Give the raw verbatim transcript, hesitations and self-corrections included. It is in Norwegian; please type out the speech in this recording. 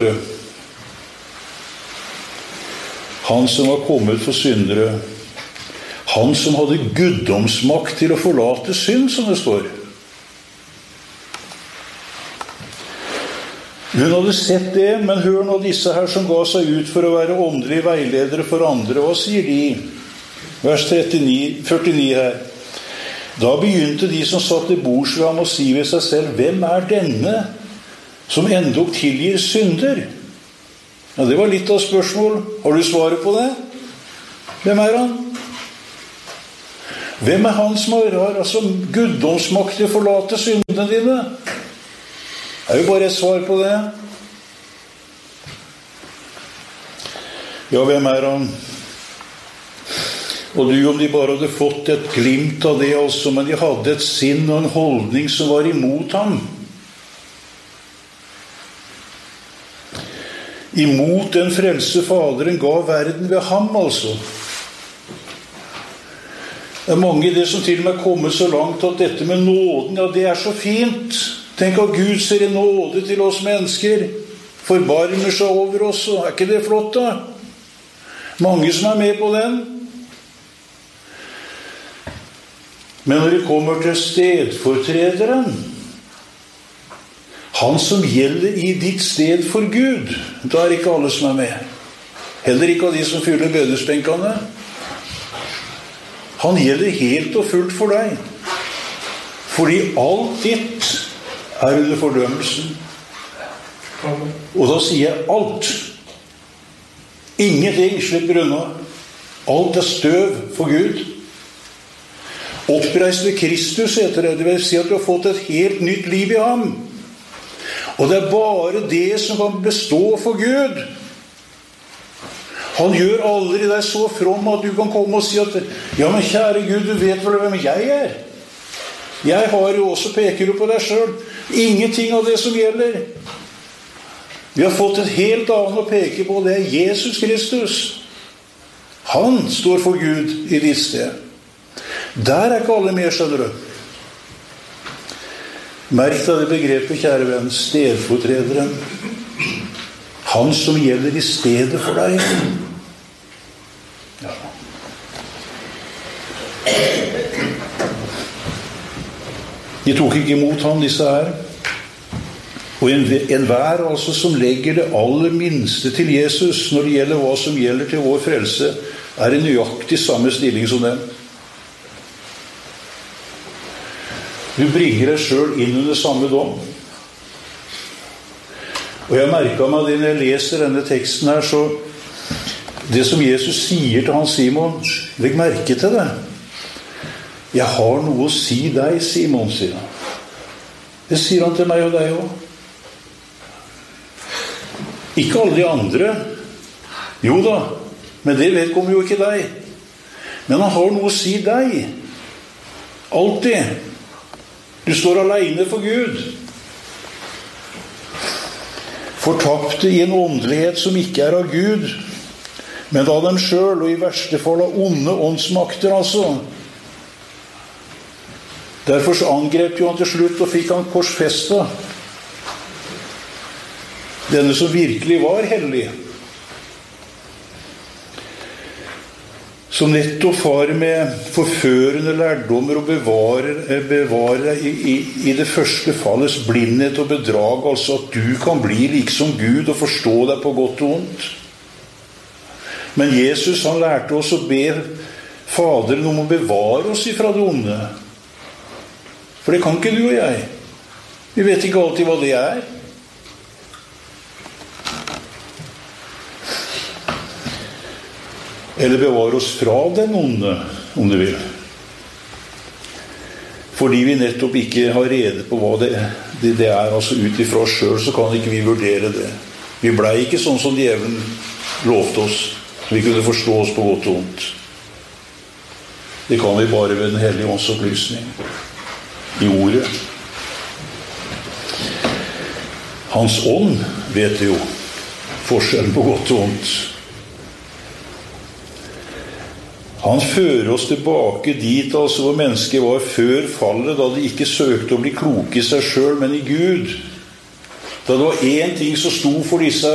Han som var kommet for syndere, han som hadde guddomsmakt til å forlate synd, som det står. Hun hadde sett det, men hør nå disse her som ga seg ut for å være åndelige veiledere for andre. Hva sier de? Vers trettini, førtini her. Da begynte de som satt i bords ved ham å si ved seg selv, hvem er denne som endog tilgir synder? Ja, det var litt av spørsmål. Har du svaret på det? Hvem er han? Hvem er han som har altså, guddomsmakt til å forlate syndene dine? Det er jo bare et svar på det. Ja, hvem er han? Og du, om de bare hadde fått et glimt av det altså, men de hadde et sinn og en holdning som var imot ham. Imot den frelse Faderen ga verden ved ham, altså. Det er mange i det som til og med kommer så langt at dette med nåden, ja, det er så fint. Tenk at Gud ser i nåde til oss mennesker, forbarmer seg over oss, er ikke det flott da? Mange som er med på den. Men når det kommer til stedfortrederen, han som gjelder i ditt sted for Gud, da er ikke alle som er med. Heller ikke av de som fyller bedesbenkene. Han gjelder helt og fullt for deg. Fordi alt ditt er under fordømmelsen. Og da sier jeg alt. Ingenting slipper unna. Alt er støv for Gud. Oppreist ved Kristus heter det. Det vil si at du har fått et helt nytt liv i ham. Og det er bare det som kan bestå for Gud. Han gjør aldri deg så from at du kan komme og si at ja, men kjære Gud, du vet vel hvem jeg er. Jeg har jo også, peker du på deg selv, ingenting av det som gjelder. Vi har fått et helt annet å peke på, det er Jesus Kristus. Han står for Gud i ditt sted. Der er ikke alle med, skjønner du. Merk deg det begrepet, kjære venn, stedfortrederen. Han som gjelder i stedet for deg. Ja. De tok ikke imot ham, disse her. Og en, en hver altså som legger det aller minste til Jesus når det gjelder hva som gjelder til vår frelse, er i nøyaktig samme stilling som dem. Du bringer deg selv inn under samme dom. Og jeg merket meg det når jeg leser denne teksten her, så det som Jesus sier til han Simon, legg merke til det. Jeg har noe å si deg, Simon, sier han. Det sier han til meg og deg også. Ikke alle de andre. Jo da, men det vedkommer jo ikke deg. Men han har noe å si deg. Alltid. Du står alene for Gud. Fortapte i en åndelighet som ikke er av Gud, men av dem selv, og i verste fall av onde åndsmakter, altså. Derfor så angrep jo han til slutt, og fikk han korsfesta. Denne som virkelig var hellig. Som nettopp far med forførende lærdommer og bevarer, bevarer i, i, i det første fallets blindhet og bedrag, altså at du kan bli liksom Gud og forstå deg på godt og ondt. Men Jesus, han lærte oss å be Faderen om å bevare oss ifra det onde. For det kan ikke du og jeg. Vi vet ikke alltid hva det er. Eller bevare oss fra den onde, om du vil. Fordi vi nettopp ikke har rede på hva det, det, det er, altså ut ifra oss selv, så kan ikke vi vurdere det. Vi ble ikke sånn som djevelen lovte oss. Vi kunne forstå oss på godt og ondt. Det kan vi bare ved den hellige ånds opplysning. I ordet. Hans ånd vet jo forskjellen på godt og ondt. Han fører oss tilbake dit, altså hvor mennesket var før fallet, da de ikke søkte å bli kloke i seg selv, men i Gud. Da det var en ting som sto for disse